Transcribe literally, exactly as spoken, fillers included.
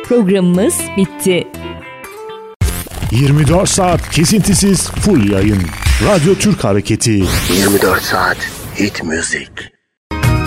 Programımız bitti. yirmi dört saat kesintisiz full yayın. Radyo Türk Hareketi. yirmi dört saat hit müzik.